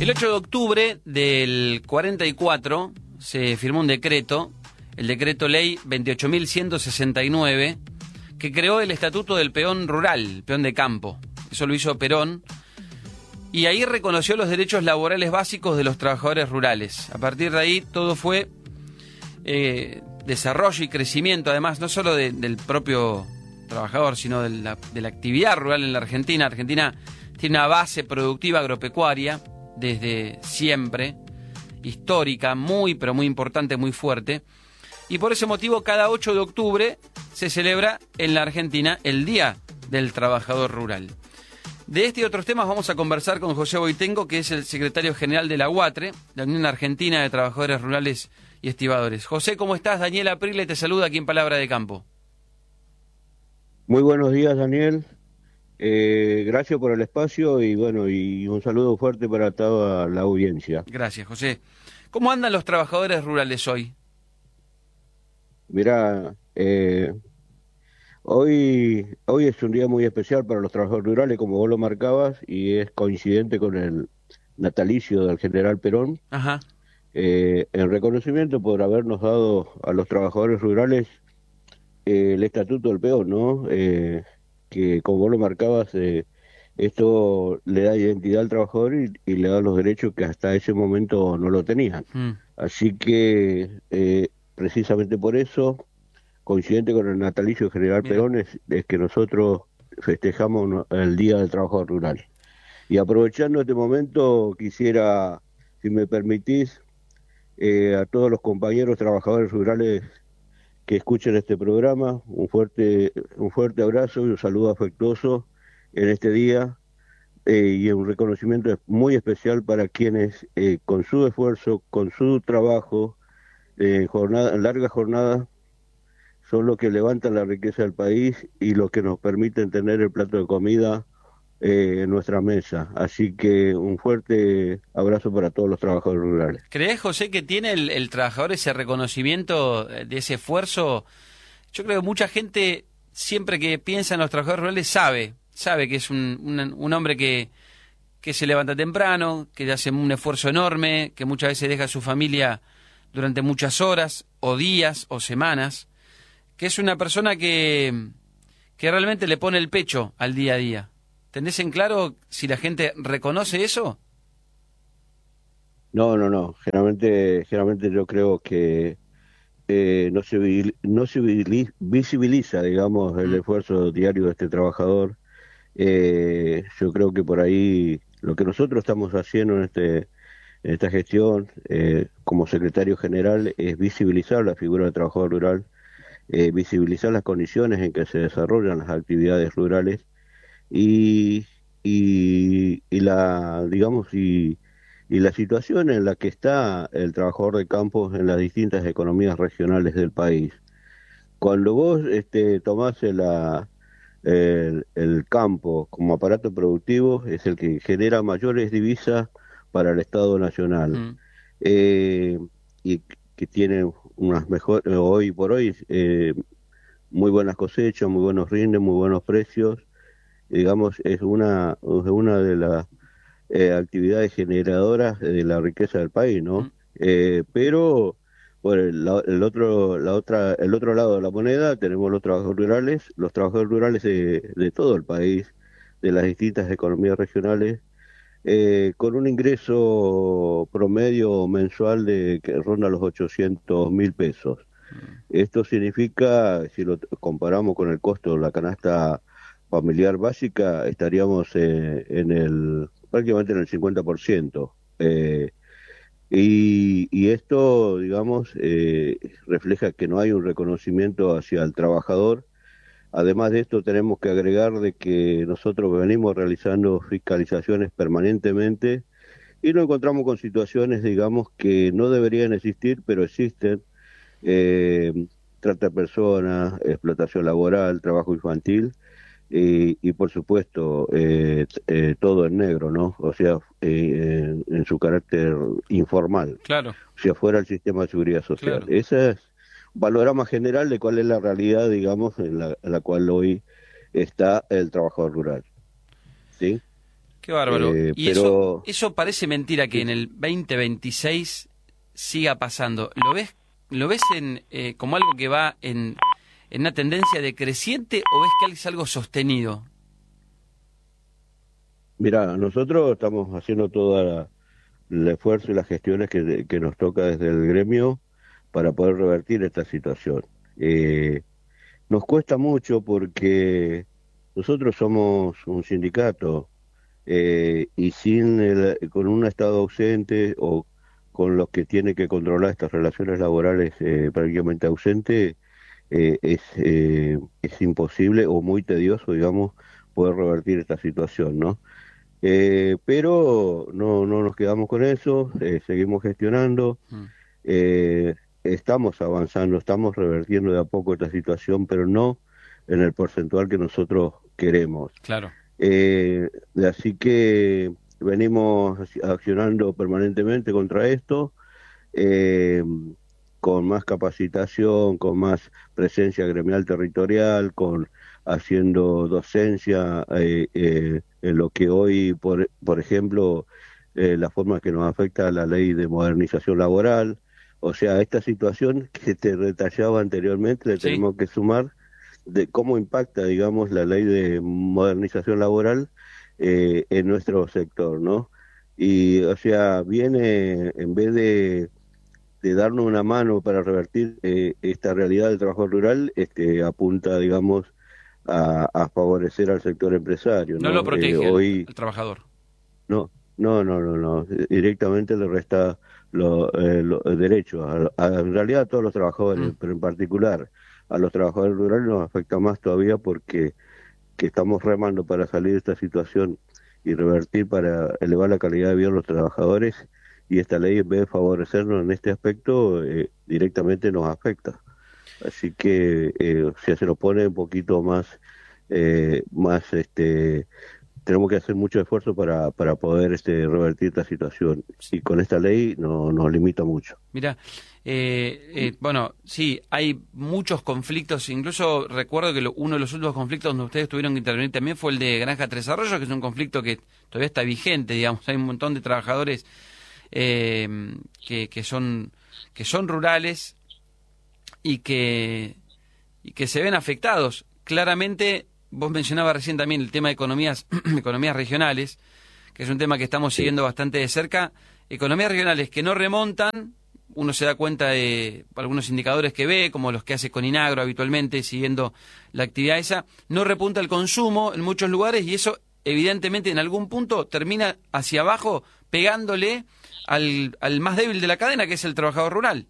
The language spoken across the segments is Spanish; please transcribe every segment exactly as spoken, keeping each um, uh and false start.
El ocho de octubre del cuarenta y cuatro se firmó un decreto, el decreto ley veintiocho mil ciento sesenta y nueve, que creó el estatuto del peón rural, el peón de campo. Eso lo hizo Perón, y ahí reconoció los derechos laborales básicos de los trabajadores rurales. A partir de ahí todo fue eh, desarrollo y crecimiento, además no solo de, del propio trabajador, sino de la, de la actividad rural en la Argentina. Argentina tiene una base productiva agropecuaria desde siempre, histórica, muy pero muy importante, muy fuerte, y por ese motivo cada ocho de octubre se celebra en la Argentina el Día del Trabajador Rural. De este y otros temas vamos a conversar con José Boitengo, que es el secretario general de la UATRE, la Unión Argentina de Trabajadores Rurales y Estibadores. José, ¿cómo estás? Daniel Aprile te saluda aquí en Palabra de Campo. Muy buenos días, Daniel. Eh, gracias por el espacio y bueno, y un saludo fuerte para toda la audiencia. Gracias, José. ¿Cómo andan los trabajadores rurales hoy? Mirá, eh, hoy, hoy es un día muy especial para los trabajadores rurales, como vos lo marcabas, y es coincidente con el natalicio del general Perón, Ajá. eh, en reconocimiento por habernos dado a los trabajadores rurales eh, el estatuto del peón, ¿no? Eh, que como vos lo marcabas, eh, esto le da identidad al trabajador y, y le da los derechos que hasta ese momento no lo tenían. Mm. Así que eh, precisamente por eso, coincidente con el natalicio del general Mira. Perón, es, es que nosotros festejamos no- el Día del Trabajador Rural. Y aprovechando este momento, quisiera, si me permitís, eh, a todos los compañeros trabajadores rurales que escuchen este programa, un fuerte, un fuerte abrazo y un saludo afectuoso en este día, eh, y un reconocimiento muy especial para quienes eh, con su esfuerzo, con su trabajo, eh, jornada, larga jornada, son los que levantan la riqueza del país y los que nos permiten tener el plato de comida eh, en nuestra mesa. Así que un fuerte abrazo para todos los trabajadores rurales. ¿Creés, José, que tiene el, el trabajador ese reconocimiento de ese esfuerzo? Yo creo que mucha gente, siempre que piensa en los trabajadores rurales, sabe, sabe que es un, un, un hombre que, que se levanta temprano, que hace un esfuerzo enorme, que muchas veces deja a su familia durante muchas horas, o días, o semanas, que es una persona que, que realmente le pone el pecho al día a día. ¿Tenés en claro si la gente reconoce eso? No, no, no. Generalmente, generalmente yo creo que eh, no se, vi- no se vili- visibiliza, digamos, el Mm. esfuerzo diario de este trabajador. Eh, yo creo que por ahí lo que nosotros estamos haciendo en este, en esta gestión, eh, como secretario general, es visibilizar la figura del trabajador rural, eh, visibilizar las condiciones en que se desarrollan las actividades rurales y, y, y la, digamos, y, y la situación en la que está el trabajador de campo en las distintas economías regionales del país. Cuando vos este, tomás la, el, el campo como aparato productivo, es el que genera mayores divisas para el Estado Nacional, Mm. eh, y que tiene unas mejores, hoy por hoy, eh, muy buenas cosechas, muy buenos rindes, muy buenos precios. Digamos, es una, es una de las eh, actividades generadoras de la riqueza del país, Mm. ¿no? Eh, pero por el, la- el otro, la otra, el otro lado de la moneda tenemos los trabajadores rurales, los trabajadores rurales de, de todo el país, de las distintas economías regionales, eh, con un ingreso promedio mensual de que ronda los ochocientos mil pesos. Mm. Esto significa, si lo t- comparamos con el costo de la canasta familiar básica, estaríamos eh, en el prácticamente en el cincuenta por ciento. Eh, y, y esto, digamos, eh, refleja que no hay un reconocimiento hacia el trabajador. Además de esto, tenemos que agregar de que nosotros venimos realizando fiscalizaciones permanentemente y nos encontramos con situaciones, digamos, que no deberían existir, pero existen. eh, Trata de personas, explotación laboral, trabajo infantil y, y por supuesto eh, eh, todo en negro, ¿no? O sea, eh, en, en su carácter informal, Claro, o sea, fuera del sistema de seguridad social. claro. Ese es un panorama general de cuál es la realidad, digamos, en la, en la cual hoy está el trabajador rural, ¿sí? Qué bárbaro. Eh, y pero eso, eso parece mentira que en el veinte veintiséis siga pasando. ¿Lo ves, lo ves en, eh, como algo que va en, en una tendencia decreciente o ves que es algo sostenido? mira, nosotros estamos haciendo todo la- el esfuerzo y las gestiones que, que nos toca desde el gremio para poder revertir esta situación. Eh, nos cuesta mucho porque nosotros somos un sindicato, eh, y sin el, con un Estado ausente o con los que tiene que controlar estas relaciones laborales eh, prácticamente ausente, eh, es, eh, es imposible o muy tedioso, digamos, poder revertir esta situación, ¿no? Eh, pero no, no nos quedamos con eso, eh, seguimos gestionando, Mm, eh, estamos avanzando, estamos revertiendo de a poco esta situación, pero no en el porcentual que nosotros queremos. claro. Eh, así que venimos accionando permanentemente contra esto, eh, con más capacitación, con más presencia gremial territorial, con haciendo docencia, eh, eh, en lo que hoy, por, por ejemplo, eh, la forma que nos afecta la ley de modernización laboral. O sea, a esta situación que te detallaba anteriormente le Sí. tenemos que sumar de cómo impacta, digamos, la ley de modernización laboral eh, en nuestro sector, ¿no? Y, o sea, viene, en vez de, de darnos una mano para revertir eh, esta realidad del trabajo rural, este, apunta, digamos, a, a favorecer al sector empresario, No lo ¿no? Eh, protege al, hoy, al trabajador. no, no, no, no, no, directamente le resta los derechos, a, a- en realidad a todos los trabajadores, Mm. pero en particular a los trabajadores rurales nos afecta más todavía porque que estamos remando para salir de esta situación y revertir para elevar la calidad de vida de los trabajadores, y esta ley, en vez de favorecernos en este aspecto, eh, directamente nos afecta. Así que eh, si se nos pone un poquito más, eh, más este, tenemos que hacer mucho esfuerzo para, para poder este, revertir esta situación. Y con esta ley no, nos limita mucho. Mira, eh, eh, bueno, sí, hay muchos conflictos. Incluso recuerdo que lo- uno de los últimos conflictos donde ustedes tuvieron que intervenir también fue el de Granja Tres Arroyos, que es un conflicto que todavía está vigente, digamos. Hay un montón de trabajadores eh, que, que son que son rurales y que y que se ven afectados. Claramente, vos mencionabas recién también el tema de economías economías regionales, que es un tema que estamos Sí. siguiendo bastante de cerca. Economías regionales que no remontan, uno se da cuenta de algunos indicadores que ve, como los que hace Coninagro habitualmente, siguiendo la actividad esa, no repunta el consumo en muchos lugares y eso evidentemente en algún punto termina hacia abajo pegándole al, al más débil de la cadena, que es el trabajador rural.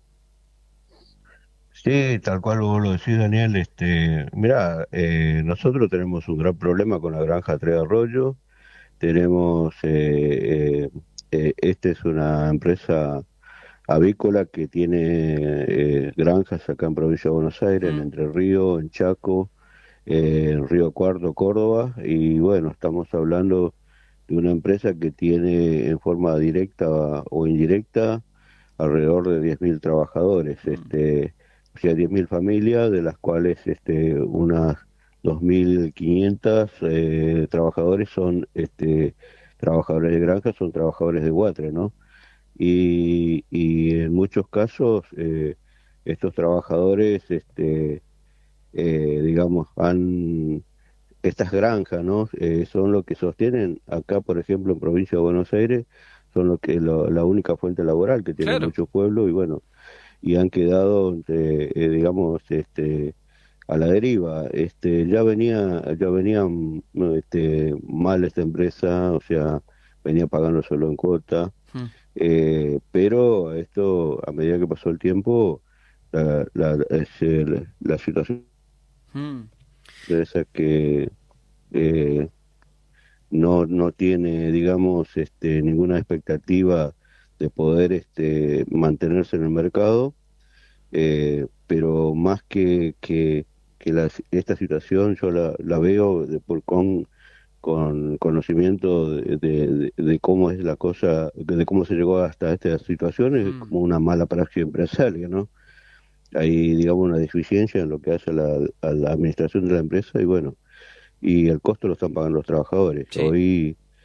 Sí, tal cual vos lo decís, Daniel. Este, mira, eh, nosotros tenemos un gran problema con la granja Tres Arroyos. Tenemos, eh, eh, eh, esta es una empresa avícola que tiene eh, granjas acá en Provincia de Buenos Aires, en Mm, Entre Ríos, en Chaco, eh, en Río Cuarto, Córdoba. Y bueno, estamos hablando de una empresa que tiene en forma directa o indirecta alrededor de diez mil trabajadores, mm, este, o sea, diez mil familias, de las cuales este, unas dos mil quinientos eh, trabajadores son este, trabajadores de granja, son trabajadores de Guatre, ¿no? Y, y en muchos casos eh, estos trabajadores, este, eh, digamos, han estas granjas, ¿no? Eh, son lo que sostienen acá, por ejemplo, en provincia de Buenos Aires, son lo que lo- la única fuente laboral que tienen claro. muchos pueblos, y bueno, y han quedado, eh, eh, digamos, este, a la deriva. Este, ya venía, ya venía mm, este, mal esta empresa, o sea, venía pagando solo en cuota, Mm, eh, pero esto, a medida que pasó el tiempo, la, la, es, eh, la la situación mm. es que eh, no, no tiene, digamos, este, ninguna expectativa de poder este, mantenerse en el mercado, eh, pero más que, que, que la- esta situación yo la, la veo de, por, con, con conocimiento de, de- de cómo es la cosa, de cómo se llegó hasta esta situación, es Mm. como una mala praxis empresaria, ¿no? Hay, digamos, una deficiencia en lo que hace a la, a la administración de la empresa, y bueno, y el costo lo están pagando los trabajadores. Sí. Hoy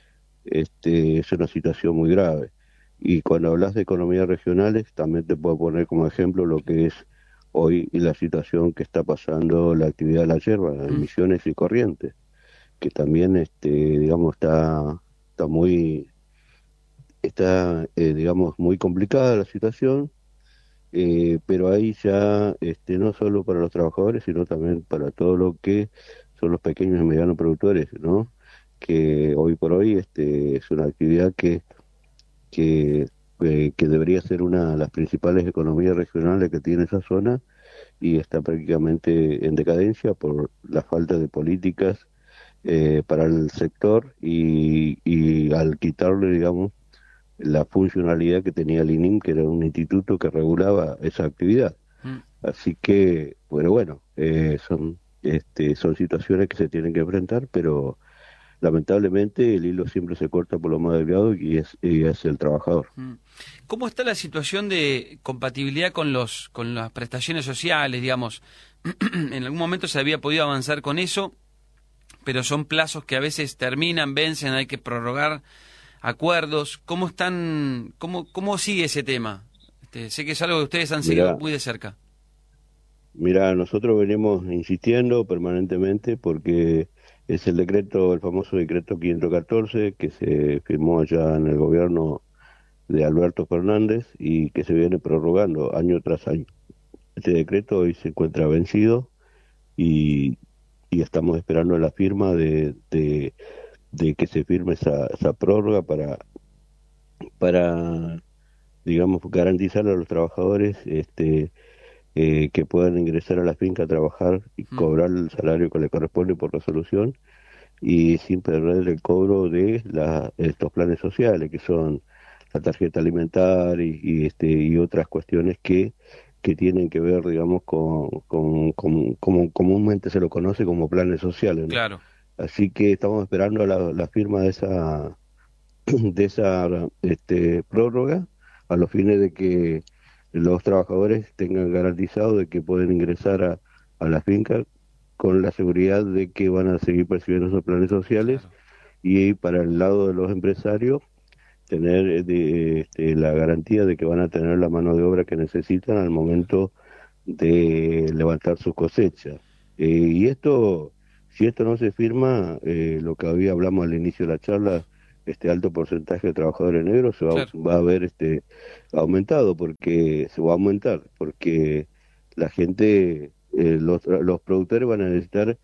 este, es una situación muy grave. Y cuando hablas de economías regionales, también te puedo poner como ejemplo lo que es hoy la situación que está pasando la actividad de la yerba en Mm, Misiones y Corrientes, que también, este, digamos, está, está muy, está, eh, digamos, muy complicada la situación, eh, pero ahí ya, este, no solo para los trabajadores, sino también para todo lo que son los pequeños y medianos productores, ¿no? Que hoy por hoy, este, es una actividad que que, eh, que debería ser una de las principales economías regionales que tiene esa zona y está prácticamente en decadencia por la falta de políticas eh, para el sector y, y al quitarle, digamos, la funcionalidad que tenía el INIM, que era un instituto que regulaba esa actividad. mm. Así que, bueno, bueno, eh, son, este, son situaciones que se tienen que enfrentar, pero lamentablemente el hilo siempre se corta por lo más delgado y es, y es el trabajador. Mm. ¿Cómo está la situación de compatibilidad con los con las prestaciones sociales, digamos? En algún momento se había podido avanzar con eso, pero son plazos que a veces terminan, vencen, hay que prorrogar acuerdos. ¿Cómo están, cómo, cómo sigue ese tema? Este, sé que es algo que ustedes han seguido Mira, muy de cerca. mira, nosotros venimos insistiendo permanentemente porque es el decreto, el famoso decreto quinientos catorce que se firmó allá en el gobierno de Alberto Fernández y que se viene prorrogando año tras año. Este decreto hoy se encuentra vencido y, y estamos esperando la firma de, de, de que se firme esa, esa prórroga para, para, digamos, garantizar a los trabajadores este eh, que puedan ingresar a la finca a trabajar y Mm, cobrar el salario que le corresponde por resolución y sin perder el cobro de la, estos planes sociales que son la tarjeta alimentaria y, y, este y otras cuestiones que que tienen que ver, digamos, con, con, con- como comúnmente se lo conoce como planes sociales, ¿no? claro. Así que estamos esperando la, la firma de esa de esa este, prórroga a los fines de que los trabajadores tengan garantizado de que pueden ingresar a, a la finca con la seguridad de que van a seguir percibiendo esos planes sociales Claro. y para el lado de los empresarios tener eh, de, este, la garantía de que van a tener la mano de obra que necesitan al Claro. momento de levantar sus cosechas. Eh, y esto, si esto no se firma, eh, lo que había hablamos al inicio de la charla, este alto porcentaje de trabajadores negros se va, Claro. va a ver este aumentado porque se va a aumentar porque la gente, eh, los, los productores van a necesitar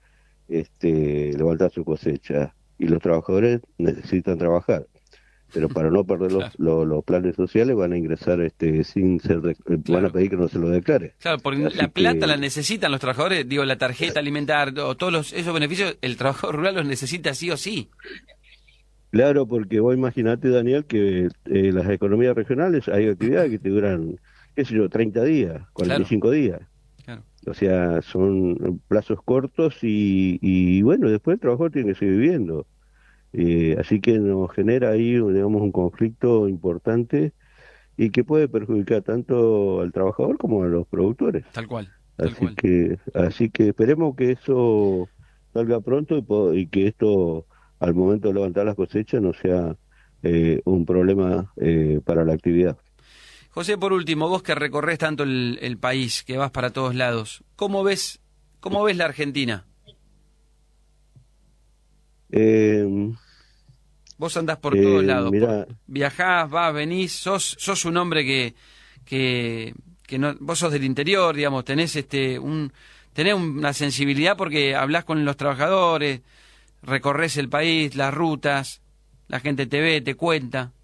este levantar su cosecha y los trabajadores necesitan trabajar, pero para no perder los, Claro. los, los planes sociales van a ingresar este sin ser de- van a Claro. pedir que no se lo declare. Claro, porque la Así plata la que, necesitan los trabajadores, digo, la tarjeta alimentar o todos los, esos beneficios, el trabajador rural los necesita sí o sí. claro, porque vos imaginate, Daniel, que eh, las economías regionales hay actividades que te duran, qué sé yo, treinta días, cuarenta y Claro, cinco días. claro. O sea, son plazos cortos y, y bueno, después el trabajador tiene que seguir viviendo. Eh, así que nos genera ahí, digamos, un conflicto importante y que puede perjudicar tanto al trabajador como a los productores. Tal cual, tal Así cual. que, así que esperemos que eso salga pronto y, po- y que esto, al momento de levantar las cosechas, no sea eh, un problema eh, para la actividad. José, por último, vos que recorres tanto el, el país, que vas para todos lados, ¿cómo ves, cómo ves la Argentina? Eh, Vos andás por todos eh, lados, por, mira, viajás, vas, venís, sos, sos un hombre que, que, que no, vos sos del interior, digamos, tenés este, un, tenés una sensibilidad porque hablás con los trabajadores, recorres el país, las rutas, la gente te ve, te cuenta.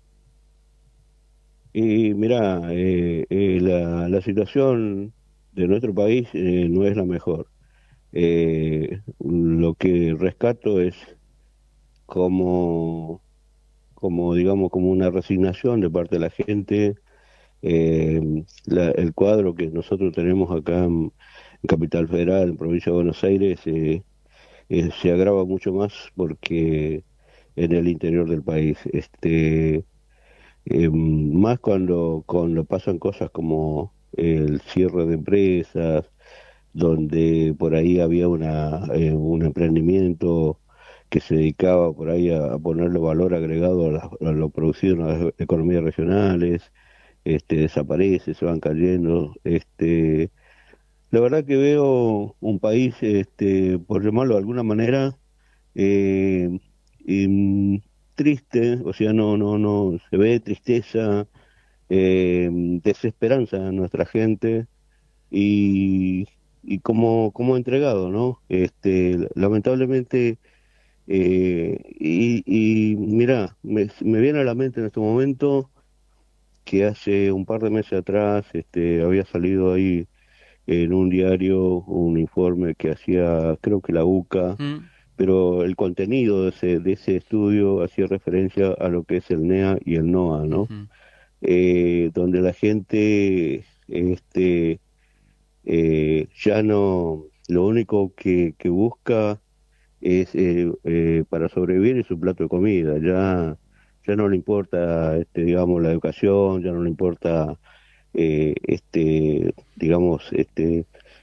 y mira, eh, eh, la, la situación de nuestro país eh, no es la mejor. Eh, lo que rescato es como, como, digamos, como una resignación de parte de la gente. Eh, la- el cuadro que nosotros tenemos acá en, en Capital Federal, en Provincia de Buenos Aires, eh, eh, se agrava mucho más porque en el interior del país, este, eh, más cuando, cuando pasan cosas como el cierre de empresas, donde por ahí había una, eh, un emprendimiento que se dedicaba por ahí a, a ponerle valor agregado a, la, a lo producido en las economías regionales, este, desaparece, se van cayendo. Este, la verdad que veo un país, este, por llamarlo de alguna manera, eh, em, triste, o sea, no, no, no, se ve tristeza, eh, desesperanza en nuestra gente y, y como, como entregado, ¿no? Este, lamentablemente, eh, y, y mira, me, me viene a la mente en este momento que hace un par de meses atrás, este, había salido ahí en un diario un informe que hacía, creo que la UCA, Mm. pero el contenido de ese, de ese estudio hacía referencia a lo que es el NEA y el NOA, ¿no? Uh-huh. Eh, donde la gente, este, eh, ya no, lo único que, que busca es eh, eh, para sobrevivir es su plato de comida, ya, ya no le importa, este, digamos, la educación, ya no le importa, eh, este, digamos, este,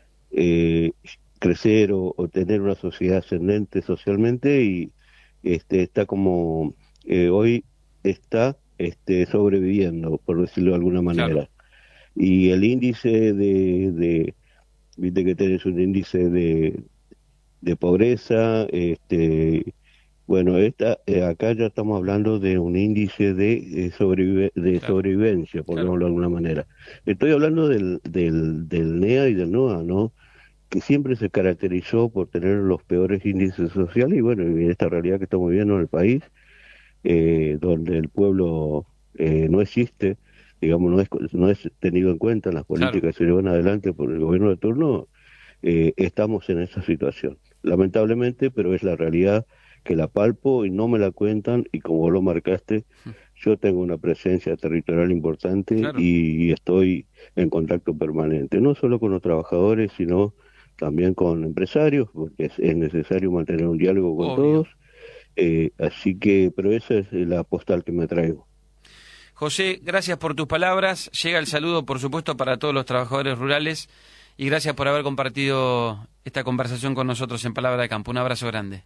eh, crecer o, o tener una sociedad ascendente socialmente y este, está como, eh, hoy está este, sobreviviendo, por decirlo de alguna manera. Claro. Y el índice de, de viste que tenés un índice de, de pobreza, este, bueno, esta, eh, acá ya estamos hablando de un índice de, eh, sobrevive- de Claro. sobrevivencia, por Claro. llamarlo de alguna manera. Estoy hablando del, del, del NEA y del NOA, ¿no? Que siempre se caracterizó por tener los peores índices sociales y bueno, y esta realidad que estamos viviendo en el país, eh, donde el pueblo eh, no existe, digamos, no es, no es tenido en cuenta en las políticas Claro. que se llevan adelante por el gobierno de turno, eh, estamos en esa situación. Lamentablemente, pero es la realidad que la palpo y no me la cuentan y como lo marcaste, yo tengo una presencia territorial importante Claro. y, y estoy en contacto permanente, no solo con los trabajadores, sino también con empresarios, porque es, es necesario mantener un diálogo con Obvio. todos, eh, así que, pero esa es la postal que me traigo. José, gracias por tus palabras. Llega el saludo, por supuesto, para todos los trabajadores rurales y gracias por haber compartido esta conversación con nosotros en Palabra de Campo. Un abrazo grande.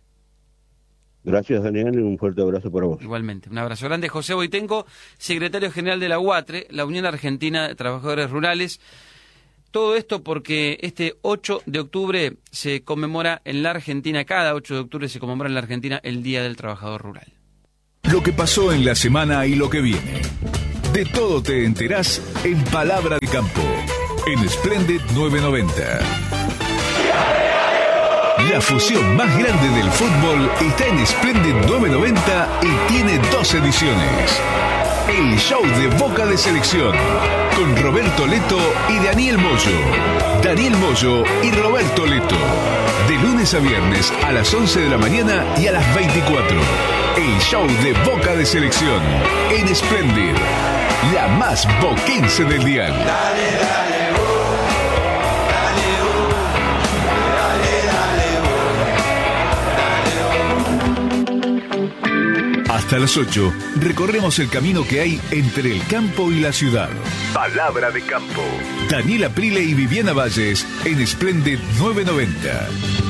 Gracias, Daniel, y un fuerte abrazo para vos. Igualmente, un abrazo grande. José Boitenco, secretario general de la U A T R E, la Unión Argentina de Trabajadores Rurales. Todo esto porque este ocho de octubre se conmemora en la Argentina, cada ocho de octubre se conmemora en la Argentina el Día del Trabajador Rural. Lo que pasó en la semana y lo que viene. De todo te enterás en Palabra de Campo, en Splendid novecientos noventa. La fusión más grande del fútbol está en Splendid novecientos noventa y tiene dos ediciones. El show de Boca de Selección, con Roberto Leto y Daniel Moyo. Daniel Moyo y Roberto Leto. De lunes a viernes a las once de la mañana y a las veinticuatro. El show de Boca de Selección, en Splendid, la más boquense del dial. Dale, dale, oh, dale, oh, dale, dale, oh, dale, oh. Hasta las ocho, recorremos el camino que hay entre el campo y la ciudad. Palabra de Campo. Daniela Prile y Viviana Valles en Splendid novecientos noventa.